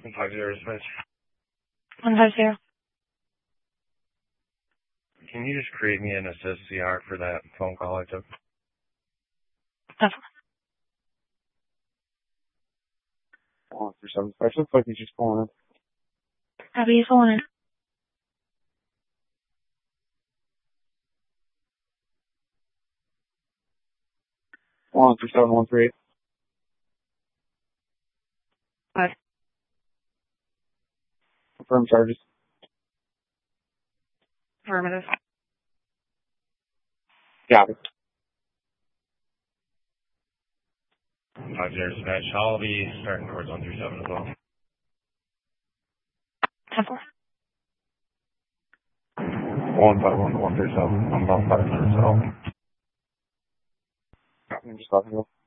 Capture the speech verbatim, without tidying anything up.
Five zero dispatch. One five zero. Can you just create me an assist C R for that phone call I took? That's One for seven dispatch. Looks like he's just pulling in. Copy, he's pulling in. One for seven one three eight. Five. Confirm charges. Affirmative. Got it. Five zero dispatch. I'll be starting towards one three seven as well. ten four. One five one one three seven. I'm about five minutes out. Copy, I'm just talking to him.